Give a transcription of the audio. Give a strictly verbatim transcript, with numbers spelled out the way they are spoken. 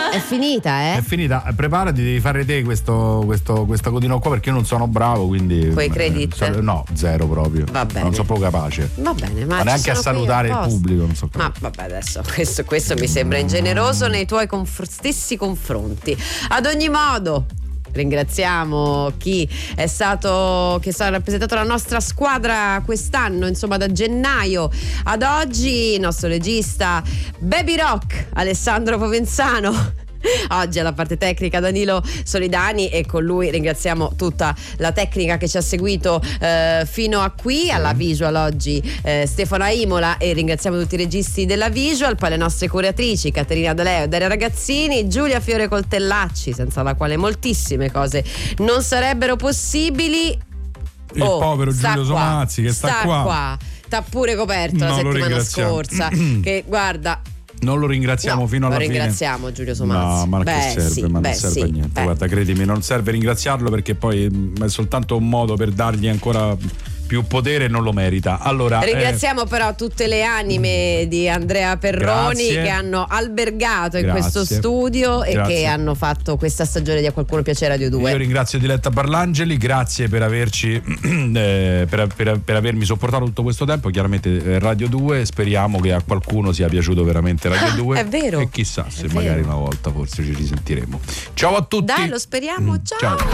È finita, eh? È finita, preparati, devi fare te questo, questo, questo codino qua, perché io non sono bravo, quindi. Quei credit? Eh, no, zero proprio. Va bene. Non sono proprio capace. Va bene, ma, ma neanche a salutare il pubblico, non so come. Ma vabbè, adesso questo, questo mi sembra ingeneroso nei tuoi conf- stessi confronti. Ad ogni modo, ringraziamo chi è stato che ha rappresentato la nostra squadra quest'anno, insomma da gennaio ad oggi, il nostro regista Baby Rock Alessandro Provenzano. Oggi alla parte tecnica Danilo Solidani, e con lui ringraziamo tutta la tecnica che ci ha seguito eh, fino a qui. Alla visual oggi eh, Stefano Imola, e ringraziamo tutti i registi della visual, poi le nostre curatrici Caterina D'Aleo e Daria Ragazzini, Giulia Fiore Coltellacci, senza la quale moltissime cose non sarebbero possibili. Il oh, povero Giulio Somazzi che sta, sta qua, qua. T'ha pure coperto no, la settimana scorsa che guarda, non lo ringraziamo no, fino alla lo fine. Ringraziamo Giulio Somazzi. No, ma beh, che serve? sì, ma beh, non serve sì, a niente. beh. Guarda, credimi, non serve ringraziarlo, perché poi è soltanto un modo per dargli ancora più potere, non lo merita. Allora, ringraziamo eh, però tutte le anime di Andrea Perroni, grazie. che hanno albergato in Grazie. questo studio Grazie. e che hanno fatto questa stagione di A Qualcuno Piace Radio due. Io ringrazio Diletta Parlangeli, grazie per averci eh, per, per, per avermi sopportato tutto questo tempo. Chiaramente Radio due, speriamo che a qualcuno sia piaciuto veramente Radio due. È vero. E chissà se È magari vero. una volta forse ci risentiremo. Ciao a tutti. Dai, lo speriamo. Ciao. Ciao.